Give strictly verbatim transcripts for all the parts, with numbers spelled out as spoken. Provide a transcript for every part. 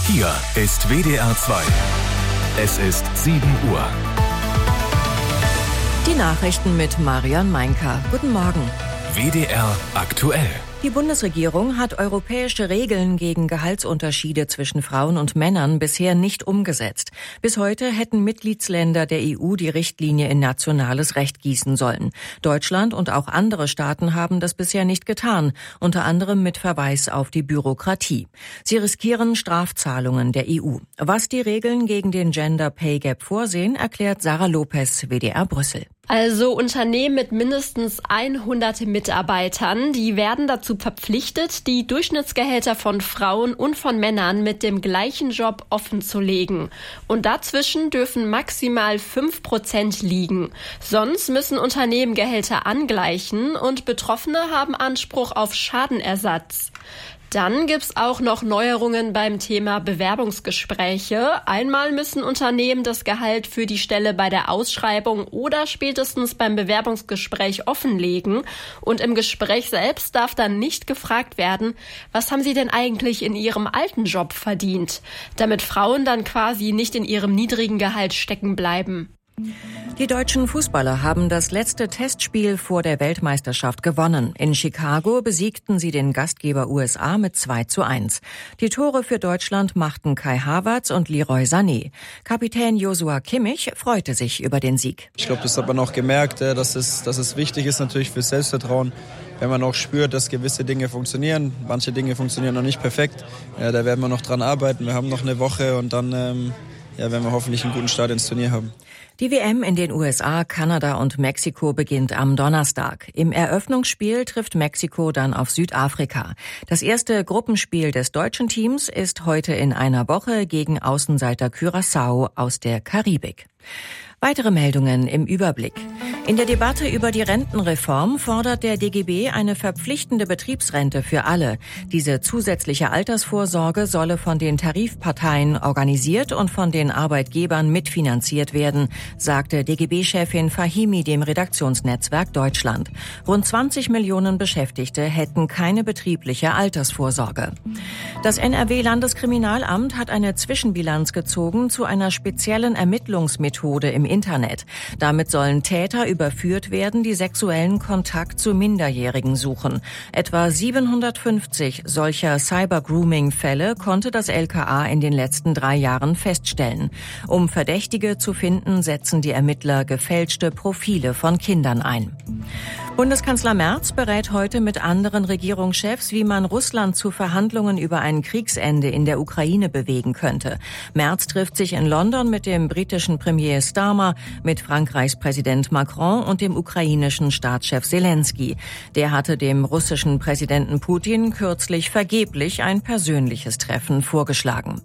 Hier ist W D R zwei. Es ist sieben Uhr. Die Nachrichten mit Marion Meinker. Guten Morgen. W D R aktuell. Die Bundesregierung hat europäische Regeln gegen Gehaltsunterschiede zwischen Frauen und Männern bisher nicht umgesetzt. Bis heute hätten Mitgliedsländer der E U die Richtlinie in nationales Recht gießen sollen. Deutschland und auch andere Staaten haben das bisher nicht getan, unter anderem mit Verweis auf die Bürokratie. Sie riskieren Strafzahlungen der E U. Was die Regeln gegen den Gender Pay Gap vorsehen, erklärt Sarah Lopez, W D R Brüssel. Also Unternehmen mit mindestens hundert Mitarbeitern, die werden dazu verpflichtet, die Durchschnittsgehälter von Frauen und von Männern mit dem gleichen Job offenzulegen. Und dazwischen dürfen maximal fünf Prozent liegen. Sonst müssen Unternehmen Gehälter angleichen und Betroffene haben Anspruch auf Schadenersatz. Dann gibt's auch noch Neuerungen beim Thema Bewerbungsgespräche. Einmal müssen Unternehmen das Gehalt für die Stelle bei der Ausschreibung oder spätestens beim Bewerbungsgespräch offenlegen. Und im Gespräch selbst darf dann nicht gefragt werden, was haben Sie denn eigentlich in Ihrem alten Job verdient? Damit Frauen dann quasi nicht in ihrem niedrigen Gehalt stecken bleiben. Die deutschen Fußballer haben das letzte Testspiel vor der Weltmeisterschaft gewonnen. In Chicago besiegten sie den Gastgeber U S A mit zwei zu eins. Die Tore für Deutschland machten Kai Havertz und Leroy Sané. Kapitän Joshua Kimmich freute sich über den Sieg. Ich glaube, das hat man auch gemerkt, dass es, dass es wichtig ist natürlich fürs Selbstvertrauen, wenn man auch spürt, dass gewisse Dinge funktionieren. Manche Dinge funktionieren noch nicht perfekt. Ja, da werden wir noch dran arbeiten. Wir haben noch eine Woche und dann ähm, ja, werden wir hoffentlich einen guten Start ins Turnier haben. Die W M in den U S A, Kanada und Mexiko beginnt am Donnerstag. Im Eröffnungsspiel trifft Mexiko dann auf Südafrika. Das erste Gruppenspiel des deutschen Teams ist heute in einer Woche gegen Außenseiter Curaçao aus der Karibik. Weitere Meldungen im Überblick. In der Debatte über die Rentenreform fordert der D G B eine verpflichtende Betriebsrente für alle. Diese zusätzliche Altersvorsorge solle von den Tarifparteien organisiert und von den Arbeitgebern mitfinanziert werden, sagte D G B-Chefin Fahimi dem Redaktionsnetzwerk Deutschland. Rund zwanzig Millionen Beschäftigte hätten keine betriebliche Altersvorsorge. Das N R W-Landeskriminalamt hat eine Zwischenbilanz gezogen zu einer speziellen Ermittlungsmethode im Internet. Damit sollen Täter überführt werden, die sexuellen Kontakt zu Minderjährigen suchen. Etwa siebenhundertfünfzig solcher Cyber-Grooming-Fälle konnte das L K A in den letzten drei Jahren feststellen. Um Verdächtige zu finden, setzen die Ermittler gefälschte Profile von Kindern ein. Bundeskanzler Merz berät heute mit anderen Regierungschefs, wie man Russland zu Verhandlungen über ein Kriegsende in der Ukraine bewegen könnte. Merz trifft sich in London mit dem britischen Premier Starmer, mit Frankreichs Präsident Macron und dem ukrainischen Staatschef Zelensky. Der hatte dem russischen Präsidenten Putin kürzlich vergeblich ein persönliches Treffen vorgeschlagen.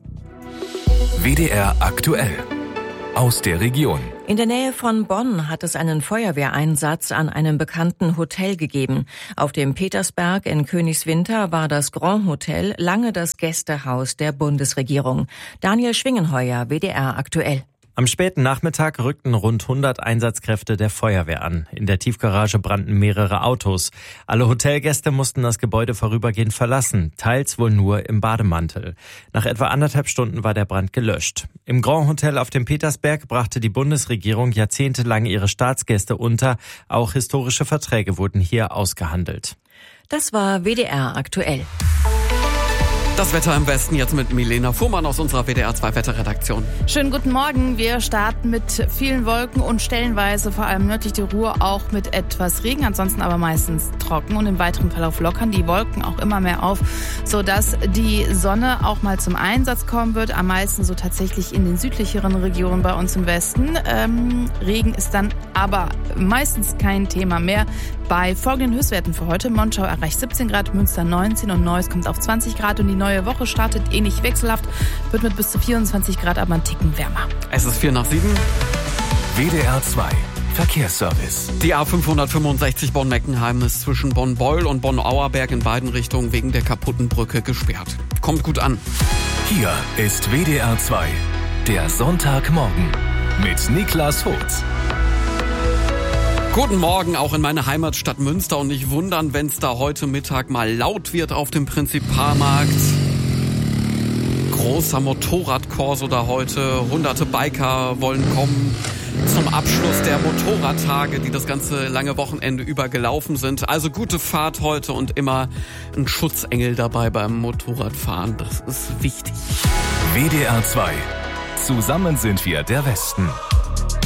W D R aktuell. Aus der Region. In der Nähe von Bonn hat es einen Feuerwehreinsatz an einem bekannten Hotel gegeben. Auf dem Petersberg in Königswinter war das Grand Hotel lange das Gästehaus der Bundesregierung. Daniel Schwingenheuer, W D R aktuell. Am späten Nachmittag rückten rund hundert Einsatzkräfte der Feuerwehr an. In der Tiefgarage brannten mehrere Autos. Alle Hotelgäste mussten das Gebäude vorübergehend verlassen, teils wohl nur im Bademantel. Nach etwa anderthalb Stunden war der Brand gelöscht. Im Grand Hotel auf dem Petersberg brachte die Bundesregierung jahrzehntelang ihre Staatsgäste unter. Auch historische Verträge wurden hier ausgehandelt. Das war W D R aktuell. Das Wetter im Westen jetzt mit Milena Fuhrmann aus unserer W D R zwei Wetterredaktion. Schönen guten Morgen. Wir starten mit vielen Wolken und stellenweise vor allem nördlich der Ruhr auch mit etwas Regen, ansonsten aber meistens trocken und im weiteren Verlauf lockern die Wolken auch immer mehr auf, sodass die Sonne auch mal zum Einsatz kommen wird. Am meisten so tatsächlich in den südlicheren Regionen bei uns im Westen. Ähm, Regen ist dann aber meistens kein Thema mehr. Bei folgenden Höchstwerten für heute: Monschau erreicht siebzehn Grad, Münster neunzehn und Neuss kommt auf zwanzig Grad und die neue Woche startet ähnlich wechselhaft, wird mit bis zu vierundzwanzig Grad aber einen Ticken wärmer. Es ist vier nach sieben. W D R zwei Verkehrsservice. Die A fünfhundertfünfundsechzig Bonn-Meckenheim ist zwischen Bonn-Beul und Bonn-Auerberg in beiden Richtungen wegen der kaputten Brücke gesperrt. Kommt gut an. Hier ist W D R zwei, der Sonntagmorgen mit Niklas Hotz. Guten Morgen auch in meine Heimatstadt Münster und nicht wundern, wenn es da heute Mittag mal laut wird auf dem Prinzipalmarkt. großer Motorradkorso da heute. Hunderte Biker wollen kommen zum Abschluss der Motorradtage, die das ganze lange Wochenende über gelaufen sind. Also gute Fahrt heute und immer ein Schutzengel dabei beim Motorradfahren. Das ist wichtig. W D R zwei. Zusammen sind wir der Westen.